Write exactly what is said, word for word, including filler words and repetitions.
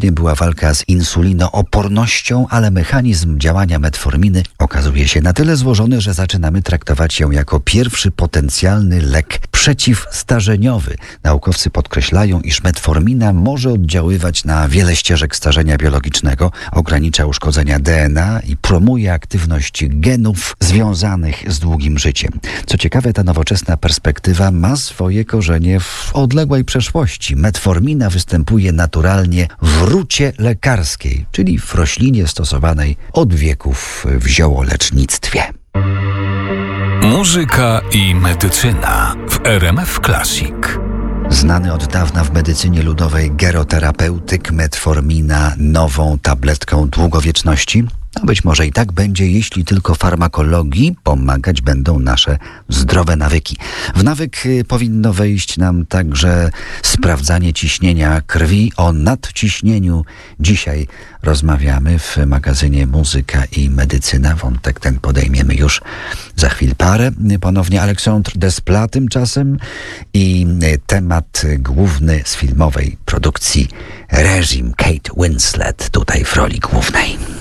Głównie była walka z insulinoopornością, ale mechanizm działania metforminy okazuje się na tyle złożony, że zaczynamy traktować ją jako pierwszy potencjalny lek przeciwstarzeniowy. Naukowcy podkreślają, iż metformina może oddziaływać na wiele ścieżek starzenia biologicznego, ogranicza uszkodzenia D N A i promuje aktywność genów związanych z długim życiem. Co ciekawe, ta nowoczesna perspektywa ma swoje korzenie w odległej przeszłości. Metformina występuje naturalnie w rucie lekarskiej, czyli w roślinie stosowanej od wieków w ziołolecznictwie. Muzyka i medycyna w R M F Classic. Znany od dawna w medycynie ludowej geroterapeutyk metformina nową tabletką długowieczności? No być może i tak będzie, jeśli tylko farmakologii pomagać będą nasze zdrowe nawyki. W nawyk powinno wejść nam także sprawdzanie ciśnienia krwi. O nadciśnieniu dzisiaj rozmawiamy w magazynie Muzyka i Medycyna. Wątek ten podejmiemy już za chwil parę. Ponownie Alexandre Desplat tymczasem i temat główny z filmowej produkcji Reżim. Kate Winslet tutaj w roli głównej.